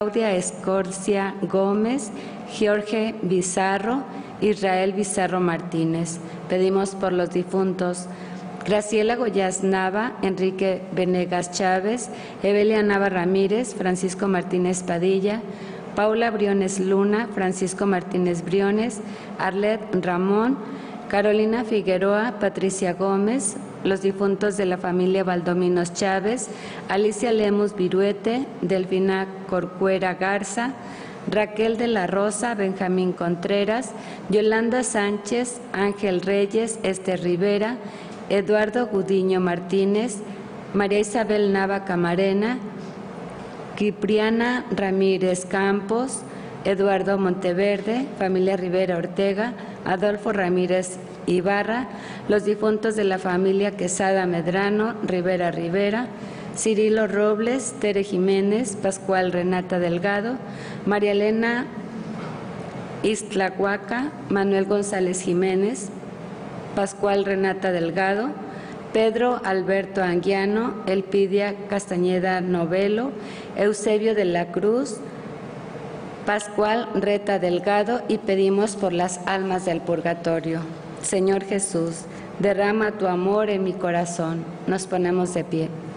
Claudia Escorcia Gómez, Jorge Bizarro, Israel Bizarro Martínez. Pedimos por los difuntos Graciela Goyaz Nava, Enrique Venegas Chávez, Evelia Nava Ramírez, Francisco Martínez Padilla, Paula Briones Luna, Francisco Martínez Briones, Arlet Ramón, Carolina Figueroa, Patricia Gómez, los difuntos de la familia Valdominos Chávez, Alicia Lemus Viruete, Delfina Corcuera Garza, Raquel de la Rosa, Benjamín Contreras, Yolanda Sánchez, Ángel Reyes, Esther Rivera, Eduardo Gudiño Martínez, María Isabel Nava Camarena, Cipriana Ramírez Campos, Eduardo Monteverde, familia Rivera Ortega, Adolfo Ramírez Ibarra, los difuntos de la familia Quesada Medrano, Rivera Rivera, Cirilo Robles, Tere Jiménez, Pascual Renata Delgado, María Elena Iztlahuaca, Manuel González Jiménez, Pascual Renata Delgado, Pedro Alberto Anguiano, Elpidia Castañeda Novelo, Eusebio de la Cruz, Pascual Reta Delgado, y pedimos por las almas del purgatorio. Señor Jesús, derrama tu amor en mi corazón. Nos ponemos de pie.